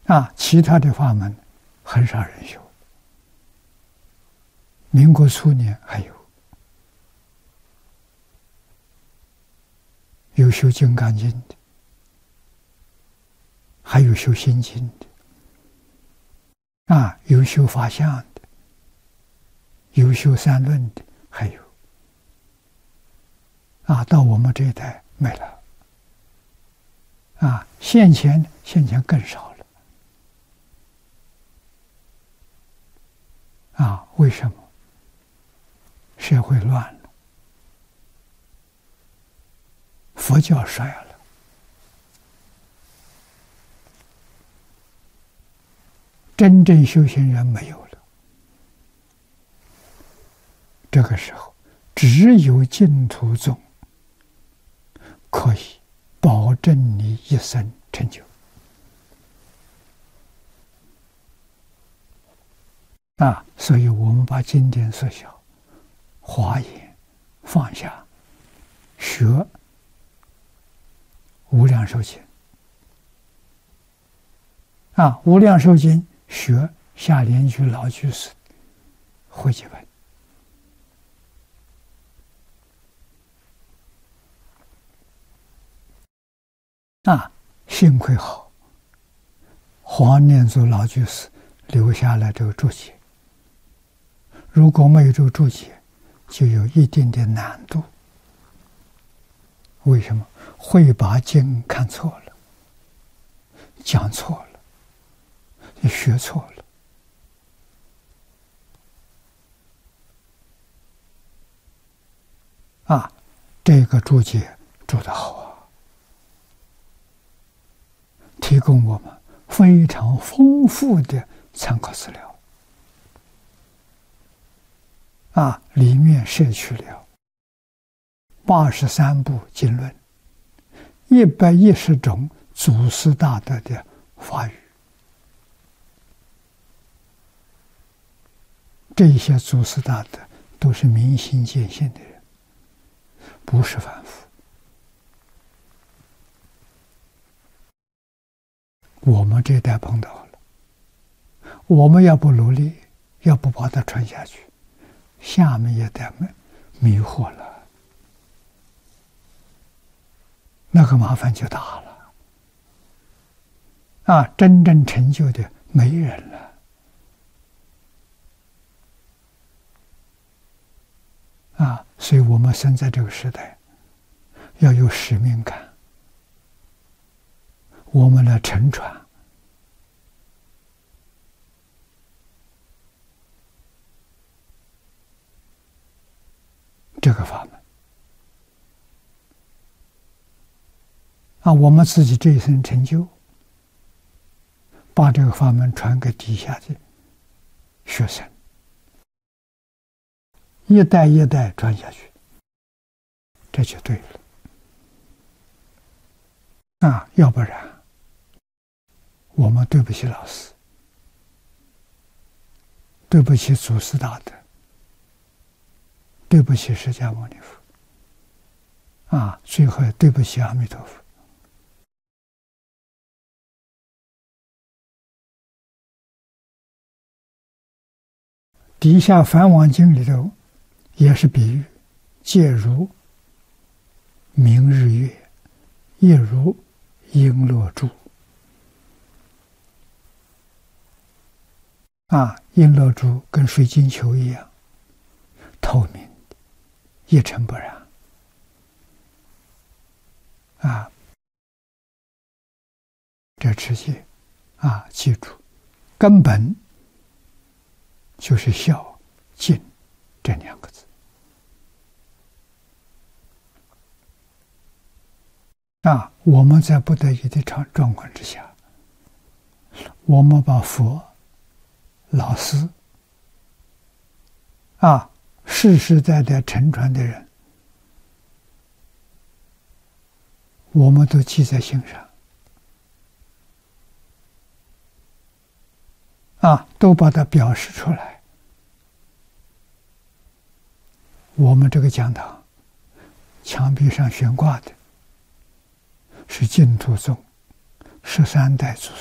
其他的法门很少人修。民国初年还有修金刚经的，还有修心经的，有修法相的，有修三论的，还有到我们这一代没了。现前更少了。为什么？社会乱了，佛教衰了，真正修行人没有了。这个时候，只有净土宗可以保证你一生成就。所以我们把经典缩小，华严放下，学无量寿经。无量寿经学下莲居老居士汇集本。幸亏好，黄念祖老居士留下了这个注解。如果没有这个注解，就有一定的难度。为什么？会把经看错了，讲错了，也学错了。这个注解注得好提供我们非常丰富的参考资料。里面摄取了83部经论，110种祖师大德的法语。这些祖师大德都是明心见性的人，不是凡夫。我们这一代碰到了，我们要不努力，要不把它传下去，下面一代迷惑了，那个麻烦就大了。真正成就的没人了。所以我们生在这个时代，要有使命感。我们来承传这个法门。我们自己这一生成就，把这个法门传给底下的学生，一代一代传下去，这就对了。要不然我们对不起老师，对不起祖师大德，对不起释迦牟尼佛，最后对不起阿弥陀佛。底下《梵网经》里头也是比喻，戒如明日月，亦如璎珞珠。璎珞珠跟水晶球一样，透明的，一尘不染。这持戒记住，根本就是孝敬这2个字。我们在不得已的状况之下，我们把佛、老师世世代代承传的人，我们都记在心上，都把它表示出来。我们这个讲堂墙壁上悬挂的是净土宗13代祖师。